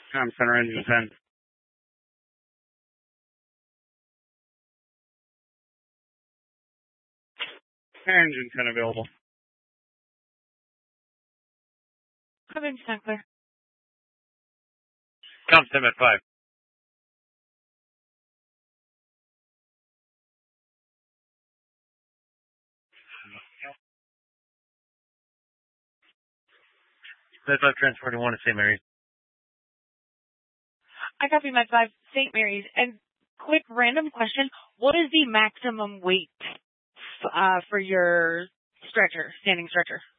Center engine 10. Engine 10 available. Engine 10 clear. Sim at 5. Med 5 transporting 1 to St. Mary's. I copy Med 5, St. Mary's. And quick random question, what is the maximum weight for your stretcher, standing stretcher?